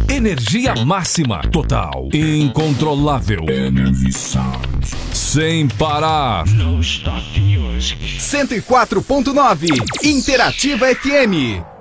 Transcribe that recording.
Energia máxima, total, incontrolável. Energy Sound. Sem parar. 104.9 Interativa FM.